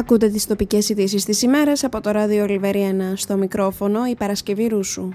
Ακούτε τις τοπικές ειδήσεις της ημέρας από το ράδιο Ολιβέρι 1. Στο μικρόφωνο η Παρασκευή Ρούσου.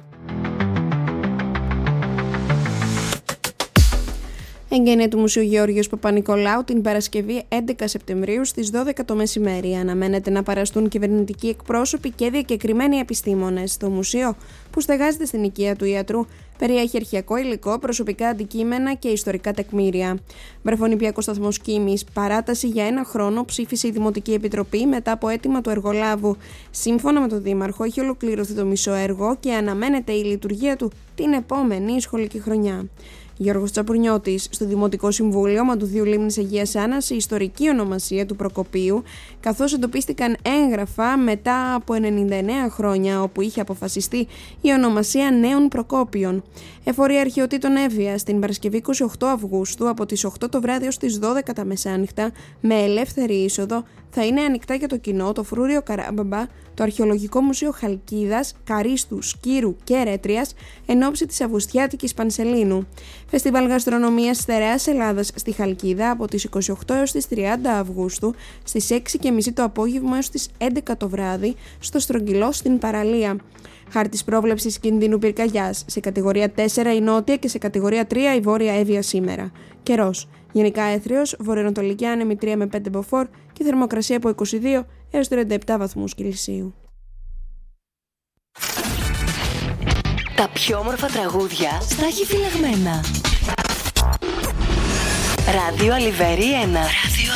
Εγγένεια του Μουσείου Γεώργιος Παπα-Νικολάου την Παρασκευή 11 Σεπτεμβρίου στις 12 το μεσημέρι. Αναμένεται να παραστούν κυβερνητικοί εκπρόσωποι και διακεκριμένοι επιστήμονες. Το μουσείο, που στεγάζεται στην οικία του Ιατρού, περιέχει αρχαιακό υλικό, προσωπικά αντικείμενα και ιστορικά τεκμήρια. Βρεφονιπιακός σταθμός Κίμης, παράταση για ένα χρόνο, ψήφισε η Δημοτική Επιτροπή μετά από αίτημα του εργολάβου. Σύμφωνα με τον Δήμαρχο, έχει ολοκληρωθεί το μισό έργο και αναμένεται η λειτουργία του την επόμενη σχολική χρονιά. Γιώργος Τσαπουρνιώτης, στο Δημοτικό Συμβούλιο Μαντουθίου Λίμνης Αγίας Άννας, η ιστορική ονομασία του Προκοπίου, καθώς εντοπίστηκαν έγγραφα μετά από 99 χρόνια όπου είχε αποφασιστεί η ονομασία Νέων Προκόπιων. Εφορία αρχαιοτήτων Εύβοια την Παρασκευή 28 Αυγούστου από τις 8 το βράδυ ως τις 12 τα μεσάνυχτα, με ελεύθερη είσοδο, θα είναι ανοιχτά για το κοινό το Φρούριο Καράμπαμπα, το Αρχαιολογικό Μουσείο Χαλκίδας, Καρίστου, Σκύρου και Ρέτριας εν ώψη της Αυγουστιάτικης Πανσελίνου. Φεστιβάλ Γαστρονομίας Στερεάς Ελλάδας στη Χαλκίδα από τις 28 έως τις 30 Αυγούστου στις 6:30 το απόγευμα έως τις 11 το βράδυ στο Στρογγυλό στην Παραλία. Χάρτης πρόβλεψης κινδύνου πυρκαγιάς. Σε κατηγορία 4 η Νότια και σε κατηγορία 3 η Βόρεια Εύβοια σήμερα. Καιρός. Γενικά έθριος, βορειοανατολική άνεμη 3 με 5 μποφόρ και θερμοκρασία από 22 έως 37 βαθμούς Κελσίου. Τα πιο όμορφα τραγούδια στα έχει φυλαγμένα. Ράδιο Ολιβέρι 1.